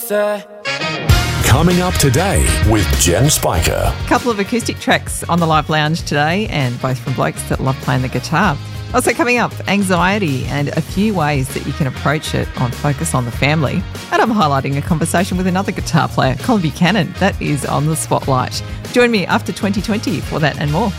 say. Coming up today with Jen Spiker. A couple of acoustic tracks on the Live Lounge today, and both from blokes that love playing the guitar. Also coming up, anxiety and a few ways that you can approach it on Focus on the Family. And I'm highlighting a conversation with another guitar player, Colin Buchanan. That is on the spotlight. Join me after 2020 for that and more.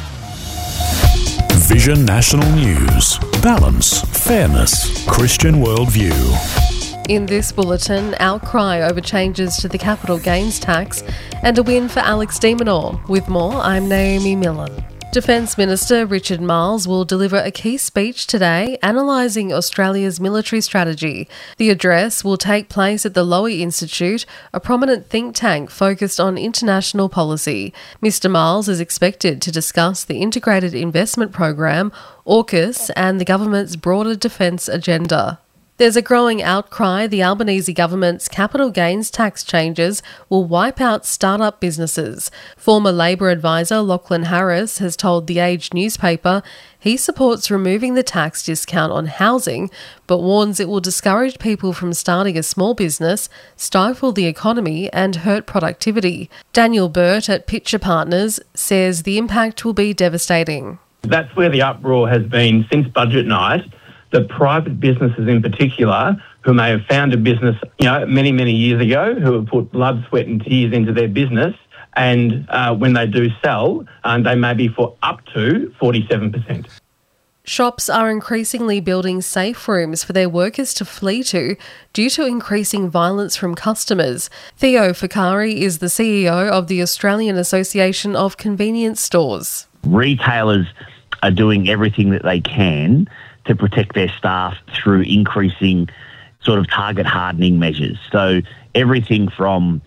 Vision National News. Balance, fairness, Christian worldview. In this bulletin, outcry over changes to the capital gains tax and a win for Alex de Minaur. With more, I'm Naomi Millen. Defence Minister Richard Marles will deliver a key speech today analysing Australia's military strategy. The address will take place at the Lowy Institute, a prominent think tank focused on international policy. Mr Marles is expected to discuss the Integrated Investment Program, AUKUS, and the government's broader defence agenda. There's a growing outcry the Albanese government's capital gains tax changes will wipe out start-up businesses. Former Labor advisor Lachlan Harris has told The Age newspaper he supports removing the tax discount on housing, but warns it will discourage people from starting a small business, stifle the economy and hurt productivity. Daniel Burt at Pitcher Partners says the impact will be devastating. That's where the uproar has been since budget night. The private businesses in particular, who may have founded business, many, many years ago, who have put blood, sweat and tears into their business, and when they do sell, they may be for up to 47%. Shops are increasingly building safe rooms for their workers to flee to due to increasing violence from customers. Theo Ficari is the CEO of the Australian Association of Convenience Stores. Retailers are doing everything that they can to protect their staff through increasing sort of target hardening measures. So everything from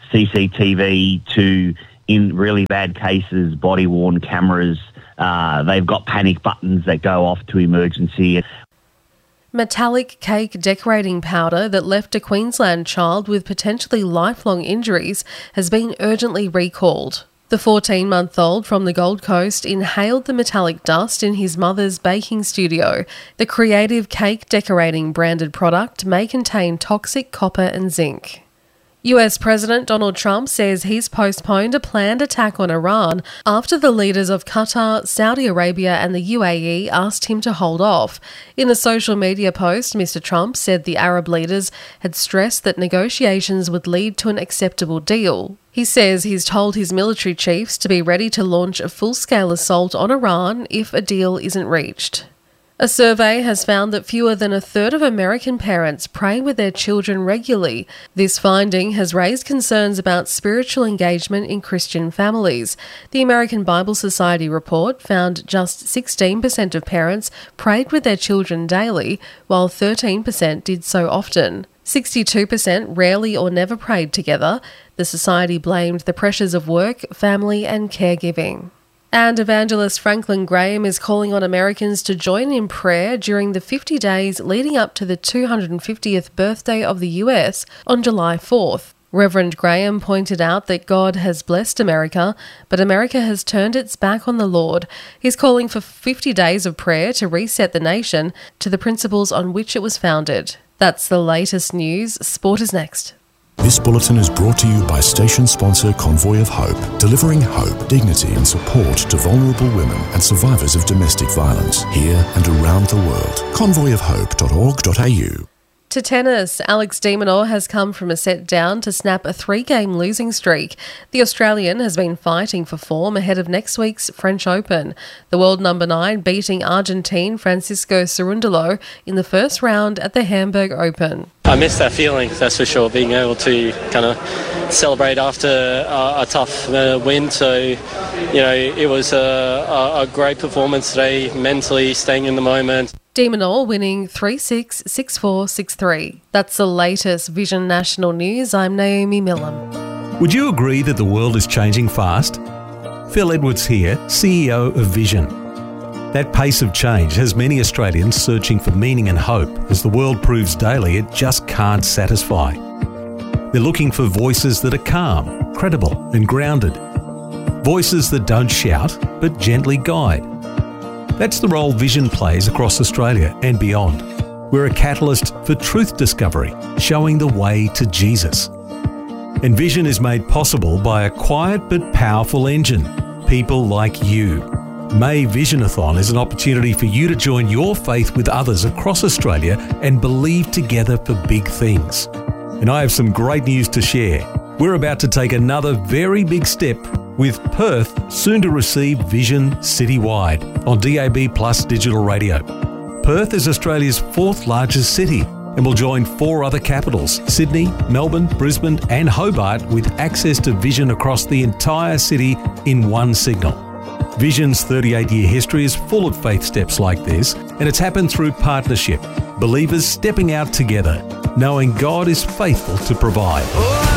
CCTV to, in really bad cases, body-worn cameras. They've got panic buttons that go off to emergency. Metallic cake decorating powder that left a Queensland child with potentially lifelong injuries has been urgently recalled. The 14-month-old from the Gold Coast inhaled the metallic dust in his mother's baking studio. The creative cake decorating branded product may contain toxic copper and zinc. US President Donald Trump says he's postponed a planned attack on Iran after the leaders of Qatar, Saudi Arabia and the UAE asked him to hold off. In a social media post, Mr Trump said the Arab leaders had stressed that negotiations would lead to an acceptable deal. He says he's told his military chiefs to be ready to launch a full-scale assault on Iran if a deal isn't reached. A survey has found that fewer than a third of American parents pray with their children regularly. This finding has raised concerns about spiritual engagement in Christian families. The American Bible Society report found just 16% of parents prayed with their children daily, while 13% did so often. 62% rarely or never prayed together. The society blamed the pressures of work, family and caregiving. And evangelist Franklin Graham is calling on Americans to join in prayer during the 50 days leading up to the 250th birthday of the US on July 4th. Reverend Graham pointed out that God has blessed America, but America has turned its back on the Lord. He's calling for 50 days of prayer to reset the nation to the principles on which it was founded. That's the latest news. Sport is next. This bulletin is brought to you by station sponsor Convoy of Hope, delivering hope, dignity and support to vulnerable women and survivors of domestic violence here and around the world. convoyofhope.org.au. To tennis, Alex de Minaur has come from a set down to snap a 3-game losing streak. The Australian has been fighting for form ahead of next week's French Open. The world number 9 beating Argentine Francisco Cerundolo in the first round at the Hamburg Open. I miss that feeling, that's for sure, being able to kind of celebrate after a tough win. So, it was a great performance today, mentally staying in the moment. De Minaur winning 3-6, 6-4, 6-3. That's the latest Vision National News. I'm Naomi Millen. Would you agree that the world is changing fast? Phil Edwards here, CEO of Vision. That pace of change has many Australians searching for meaning and hope as the world proves daily it just can't satisfy. They're looking for voices that are calm, credible and grounded. Voices that don't shout but gently guide. That's the role Vision plays across Australia and beyond. We're a catalyst for truth discovery, showing the way to Jesus. And Vision is made possible by a quiet but powerful engine, people like you. May Visionathon is an opportunity for you to join your faith with others across Australia and believe together for big things. And I have some great news to share. We're about to take another very big step with Perth soon to receive Vision citywide on DAB Plus digital radio. Perth is Australia's 4th largest city and will join 4 other capitals, Sydney, Melbourne, Brisbane and Hobart, with access to Vision across the entire city in one signal. Vision's 38-year history is full of faith steps like this, and it's happened through partnership, believers stepping out together, knowing God is faithful to provide.